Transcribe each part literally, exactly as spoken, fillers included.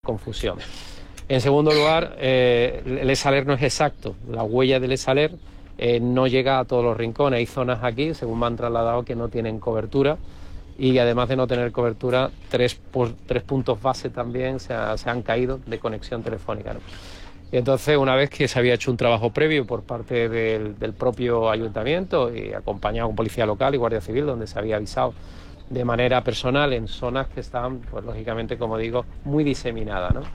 confusión. En segundo lugar, eh, el exhaler no es exacto. La huella del exhaler eh, no llega a todos los rincones. Hay zonas aquí, según me han trasladado, que no tienen cobertura y además de no tener cobertura, tres, por, tres puntos base también se, ha, se han caído de conexión telefónica, ¿no? Y entonces, una vez que se había hecho un trabajo previo por parte del, del propio ayuntamiento y acompañado con policía local y guardia civil, donde se había avisado de manera personal en zonas que estaban, pues lógicamente, como digo, muy diseminadas, ¿no?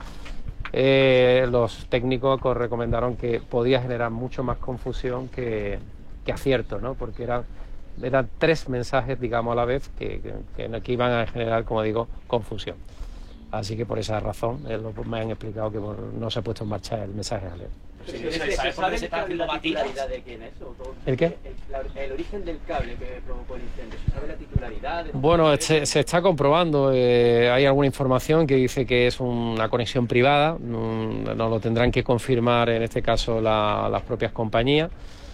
Eh, los técnicos recomendaron que podía generar mucho más confusión que, que acierto, ¿no? Porque eran, eran tres mensajes, digamos, a la vez que, que, que iban a generar, como digo, confusión. Así que por esa razón eh, lo, me han explicado que bueno, no se ha puesto en marcha el mensaje alerta. Sí, ¿Se sabe por qué se está haciendo batidas? ¿De quién es? ¿El qué? El, el origen del cable que provocó el incendio. ¿Se sabe la titularidad? Bueno, se, se está comprobando. Eh, hay alguna información que dice que es una conexión privada. No, no lo tendrán que confirmar en este caso la, las propias compañías.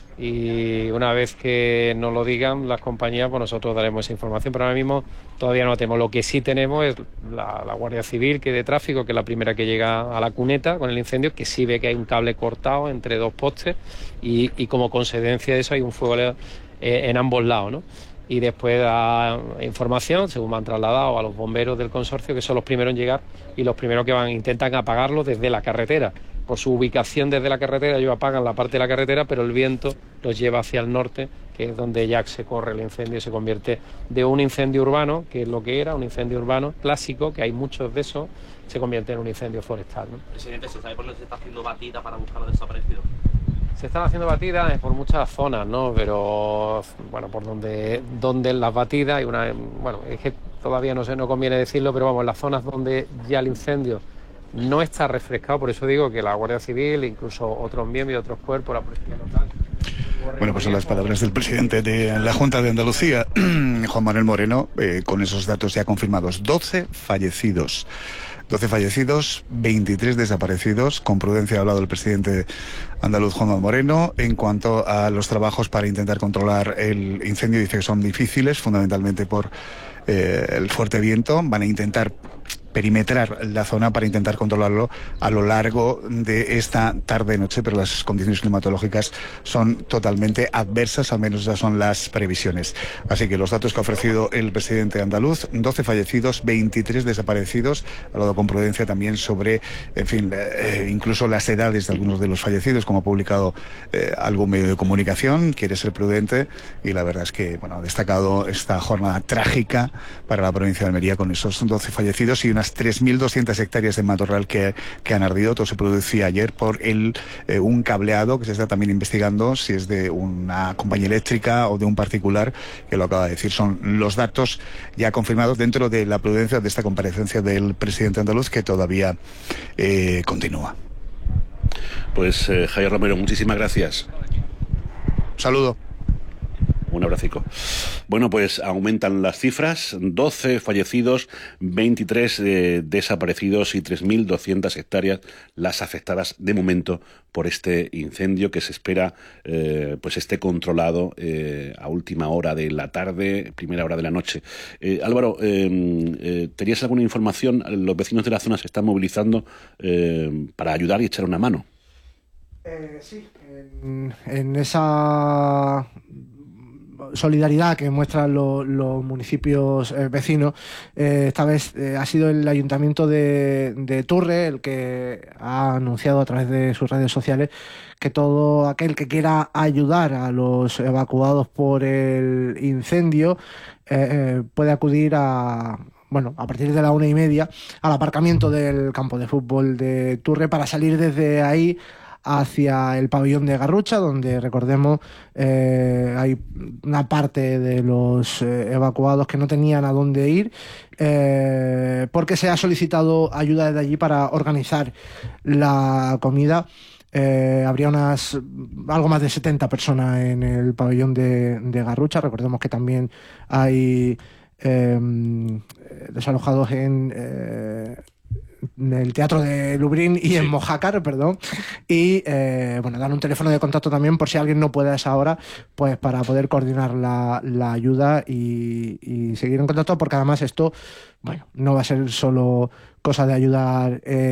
Y una vez que nos lo digan las compañías, pues nosotros daremos esa información, pero ahora mismo todavía no la tenemos. Lo que sí tenemos es la, la Guardia Civil, que de tráfico, que es la primera que llega a la cuneta con el incendio, que sí ve que hay un cable cortado entre dos postes y, y como consecuencia de eso hay un fuego eh, en ambos lados, ¿no? Y después da información, según me han trasladado, a los bomberos del consorcio, que son los primeros en llegar y los primeros que van intentan apagarlo desde la carretera. Por su ubicación desde la carretera, ellos apagan la parte de la carretera, pero el viento los lleva hacia el norte, que es donde ya se corre el incendio y se convierte de un incendio urbano, que es lo que era, un incendio urbano clásico, que hay muchos de esos, se convierte en un incendio forestal, ¿no? Presidente, ¿se sabe por qué se está haciendo batida para buscar a los desaparecidos? Se están haciendo batidas por muchas zonas, ¿no? Pero, bueno, por donde, donde las batidas, hay una, bueno, es que todavía no sé, no conviene decirlo, pero vamos, en las zonas donde ya el incendio no está refrescado, por eso digo que la Guardia Civil, incluso otros miembros y otros cuerpos, la policía local. Bueno, pues son las palabras del presidente de la Junta de Andalucía, Juan Manuel Moreno, eh, con esos datos ya confirmados. doce fallecidos. doce fallecidos, veintitrés desaparecidos. Con prudencia ha hablado el presidente andaluz Juan Manuel Moreno. En cuanto a los trabajos para intentar controlar el incendio, dice que son difíciles, fundamentalmente por eh, el fuerte viento. Van a intentar perimetrar la zona para intentar controlarlo a lo largo de esta tarde-noche, pero las condiciones climatológicas son totalmente adversas, al menos esas son las previsiones. Así que los datos que ha ofrecido el presidente andaluz, doce fallecidos, veintitrés desaparecidos, ha hablado con prudencia también sobre, en fin, eh, incluso las edades de algunos de los fallecidos, como ha publicado eh, algún medio de comunicación, quiere ser prudente, y la verdad es que, bueno, ha destacado esta jornada trágica para la provincia de Almería con esos doce fallecidos y una tres mil doscientas hectáreas de matorral que, que han ardido. Todo se producía ayer por el, eh, un cableado que se está también investigando si es de una compañía eléctrica o de un particular, que lo acaba de decir. Son los datos ya confirmados dentro de la prudencia de esta comparecencia del presidente andaluz, que todavía eh, continúa. Pues eh, Javier Romero, muchísimas gracias. Un saludo. Un abracico. Bueno, pues aumentan las cifras, doce fallecidos, veintitrés eh, desaparecidos y tres mil doscientas hectáreas las afectadas de momento por este incendio que se espera eh, pues esté controlado eh, a última hora de la tarde, primera hora de la noche. Eh, Álvaro, eh, eh, ¿tenías alguna información? Los vecinos de la zona se están movilizando eh, para ayudar y echar una mano. Eh, sí, en, en esa solidaridad que muestran lo, los municipios eh, vecinos, eh, esta vez eh, ha sido el Ayuntamiento de, de Turre el que ha anunciado a través de sus redes sociales que todo aquel que quiera ayudar a los evacuados por el incendio eh, eh, puede acudir a... bueno, a partir de la una y media, al aparcamiento del campo de fútbol de Turre para salir desde ahí hacia el pabellón de Garrucha, donde, recordemos, eh, hay una parte de los eh, evacuados que no tenían a dónde ir, eh, porque se ha solicitado ayuda desde allí para organizar la comida. Eh, habría unas algo más de setenta personas en el pabellón de, de Garrucha. Recordemos que también hay eh, desalojados en... Eh, en el Teatro de Lubrión y sí. en Mojácar, perdón, y eh, bueno, dan un teléfono de contacto también por si alguien no puede a esa hora, pues para poder coordinar la, la ayuda y, y seguir en contacto, porque además esto, bueno, no va a ser solo cosa de ayudar eh,